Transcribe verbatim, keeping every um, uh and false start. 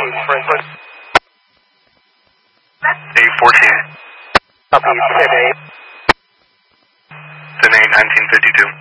Franklin. eight fourteen. Copy, ten eight. ten eight, nineteen fifty-two.